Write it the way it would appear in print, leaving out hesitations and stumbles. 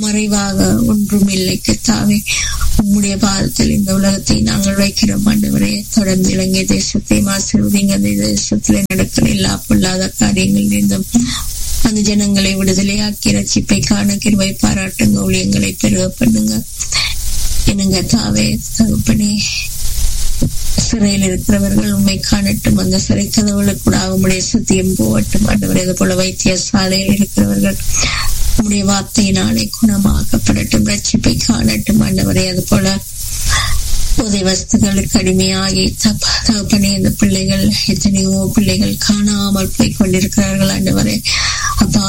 மறைவாக ஒன்றும் இல்லை கர்த்தாவே. உம்முடைய பாதத்தில் இந்த உலகத்தை நாங்கள் வைக்கிறோம் ஆண்டவரே. தொடர்ந்து இலங்கை தேசத்தை ஆசீர்வதிங்க. அந்த தேசத்துல நடக்கிற எல்லா பொல்லாத காரியங்களிலிருந்தும் அந்த ஜனங்களை விடுதலையாக்கி ரட்சிப்பை காண கிருபை பாராட்டுங்க. ஊழியங்களை பெருக பண்ணுங்க என்னங்க தாவே தகப்பனே. சிறையில் இருக்கிறவர்கள் உண்மை காணட்டும். அந்த சிறை கதவுகளுக்கு கூட உம்முடைய சத்தியம் போகட்டும் ஆண்டவரே. அது போல வைத்தியசாலையில் இருக்கிறவர்கள் உம்முடைய வார்த்தையினாலே குணமாக்கப்படட்டும், ரட்சிப்பை காணட்டும் ஆண்டவரே. அது போல போதை வஸ்துகளுக்கு அடிமையாகி தகப்பனே இந்த பிள்ளைகள் எத்தனையோ பிள்ளைகள் காணாமல் போய் கொண்டிருக்கிறார்கள் ஆண்டவரே. அப்பா